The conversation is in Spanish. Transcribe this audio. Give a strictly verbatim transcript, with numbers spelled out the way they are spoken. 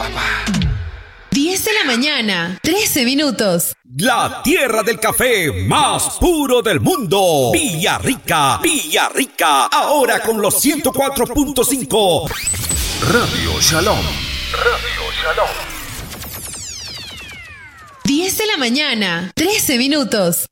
diez de la mañana, trece minutos. La tierra del café más puro del mundo. Villarrica, Villarrica. Ahora con los ciento cuatro punto cinco. Radio Shalom. Radio Shalom. diez de la mañana, trece minutos.